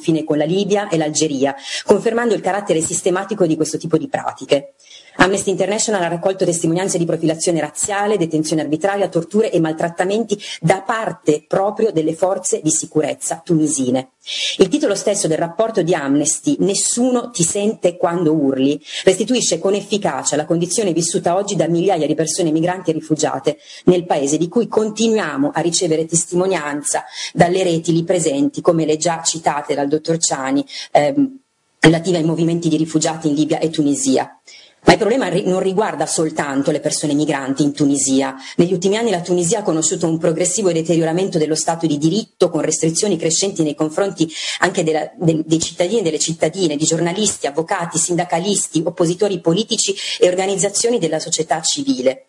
confine con la Libia e l'Algeria, confermando il carattere sistematico di questo tipo di pratiche. Amnesty International ha raccolto testimonianze di profilazione razziale, detenzione arbitraria, torture e maltrattamenti da parte proprio delle forze di sicurezza tunisine. Il titolo stesso del rapporto di Amnesty, "Nessuno ti sente quando urli", restituisce con efficacia la condizione vissuta oggi da migliaia di persone migranti e rifugiate nel paese, di cui continuiamo a ricevere testimonianza dalle reti lì presenti, come le già citate dal dottor Ciani, relative ai movimenti di rifugiati in Libia e Tunisia. Ma il problema non riguarda soltanto le persone migranti in Tunisia. Negli ultimi anni la Tunisia ha conosciuto un progressivo deterioramento dello Stato di diritto, con restrizioni crescenti nei confronti anche dei cittadini e delle cittadine, di giornalisti, avvocati, sindacalisti, oppositori politici e organizzazioni della società civile.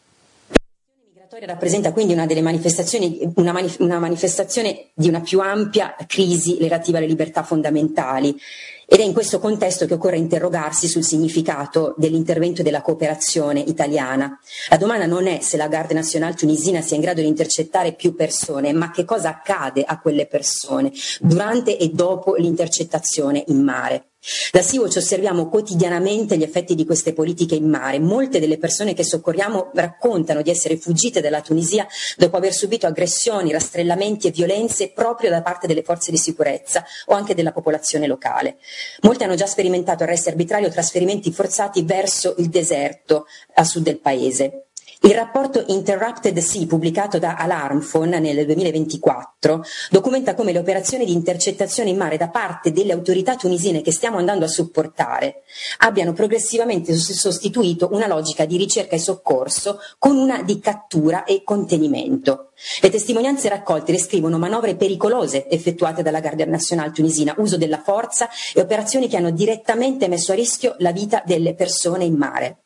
Rappresenta quindi una delle manifestazioni, una manifestazione di una più ampia crisi relativa alle libertà fondamentali, ed è in questo contesto che occorre interrogarsi sul significato dell'intervento della cooperazione italiana. La domanda non è se la Garde Nationale tunisina sia in grado di intercettare più persone, ma che cosa accade a quelle persone durante e dopo l'intercettazione in mare. Da Sea-Watch osserviamo quotidianamente gli effetti di queste politiche in mare. Molte delle persone che soccorriamo raccontano di essere fuggite dalla Tunisia dopo aver subito aggressioni, rastrellamenti e violenze proprio da parte delle forze di sicurezza o anche della popolazione locale. Molti hanno già sperimentato arresti arbitrari o trasferimenti forzati verso il deserto a sud del paese. Il rapporto Interrupted Sea, pubblicato da Alarmphone nel 2024, documenta come le operazioni di intercettazione in mare da parte delle autorità tunisine che stiamo andando a supportare abbiano progressivamente sostituito una logica di ricerca e soccorso con una di cattura e contenimento. Le testimonianze raccolte descrivono manovre pericolose effettuate dalla Guardia Nazionale tunisina, uso della forza e operazioni che hanno direttamente messo a rischio la vita delle persone in mare.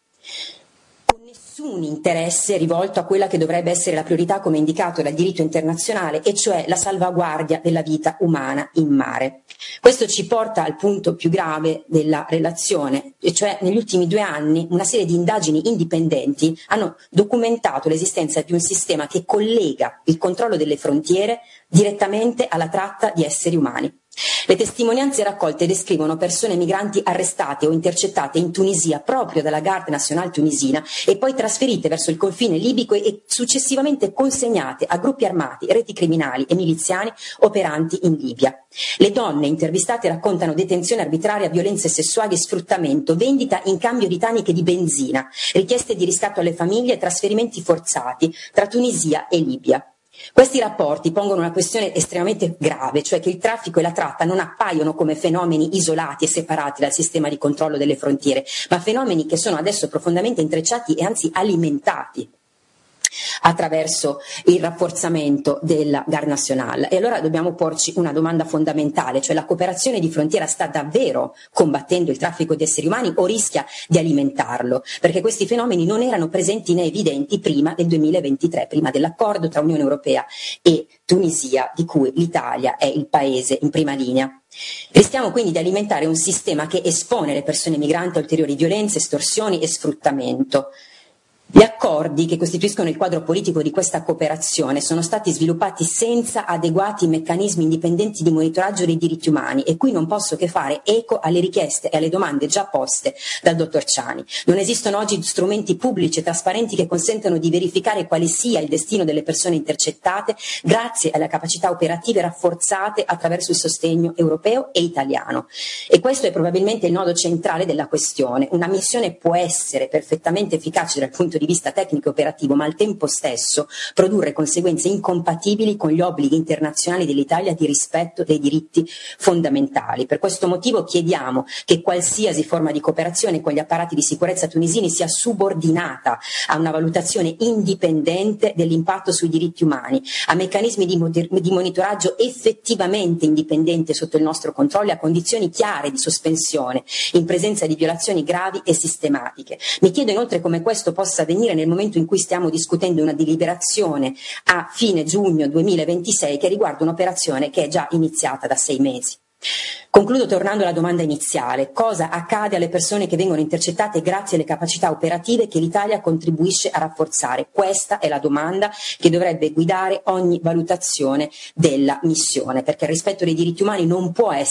Nessun interesse rivolto a quella che dovrebbe essere la priorità come indicato dal diritto internazionale, e cioè la salvaguardia della vita umana in mare. Questo ci porta al punto più grave della relazione, e cioè negli ultimi 2 anni una serie di indagini indipendenti hanno documentato l'esistenza di un sistema che collega il controllo delle frontiere direttamente alla tratta di esseri umani. Le testimonianze raccolte descrivono persone migranti arrestate o intercettate in Tunisia proprio dalla Garde Nationale tunisina e poi trasferite verso il confine libico e successivamente consegnate a gruppi armati, reti criminali e miliziani operanti in Libia. Le donne intervistate raccontano detenzione arbitraria, violenze sessuali e sfruttamento, vendita in cambio di taniche di benzina, richieste di riscatto alle famiglie e trasferimenti forzati tra Tunisia e Libia. Questi rapporti pongono una questione estremamente grave, cioè che il traffico e la tratta non appaiono come fenomeni isolati e separati dal sistema di controllo delle frontiere, ma fenomeni che sono adesso profondamente intrecciati e anzi alimentati attraverso il rafforzamento della Guardia Nazionale. E allora dobbiamo porci una domanda fondamentale, cioè la cooperazione di frontiera sta davvero combattendo il traffico di esseri umani o rischia di alimentarlo? Perché questi fenomeni non erano presenti né evidenti prima del 2023, prima dell'accordo tra Unione Europea e Tunisia, di cui l'Italia è il paese in prima linea. Rischiamo quindi di alimentare un sistema che espone le persone migranti a ulteriori violenze, estorsioni e sfruttamento. Gli accordi che costituiscono il quadro politico di questa cooperazione sono stati sviluppati senza adeguati meccanismi indipendenti di monitoraggio dei diritti umani, e qui non posso che fare eco alle richieste e alle domande già poste dal dottor Ciani. Non esistono oggi strumenti pubblici e trasparenti che consentano di verificare quale sia il destino delle persone intercettate grazie alle capacità operative rafforzate attraverso il sostegno europeo e italiano. E questo è probabilmente il nodo centrale della questione. Una missione può essere perfettamente efficace dal punto di vista tecnico e operativo, ma al tempo stesso produrre conseguenze incompatibili con gli obblighi internazionali dell'Italia di rispetto dei diritti fondamentali. Per questo motivo chiediamo che qualsiasi forma di cooperazione con gli apparati di sicurezza tunisini sia subordinata a una valutazione indipendente dell'impatto sui diritti umani, a meccanismi di monitoraggio effettivamente indipendenti sotto il nostro controllo e a condizioni chiare di sospensione in presenza di violazioni gravi e sistematiche. Mi chiedo inoltre come questo possa avvenire nel momento in cui stiamo discutendo una deliberazione a fine giugno 2026 che riguarda un'operazione che è già iniziata da 6 mesi. Concludo tornando alla domanda iniziale: cosa accade alle persone che vengono intercettate grazie alle capacità operative che l'Italia contribuisce a rafforzare? Questa è la domanda che dovrebbe guidare ogni valutazione della missione, perché il rispetto dei diritti umani non può essere